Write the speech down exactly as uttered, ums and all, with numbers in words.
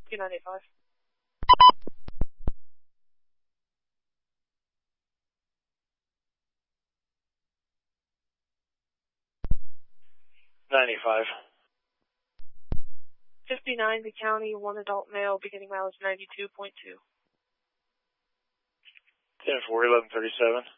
two nine eight five. ninety-five. fifty-nine, the county, one adult male, beginning mileage ninety-two point two. ten four, eleven thirty-seven.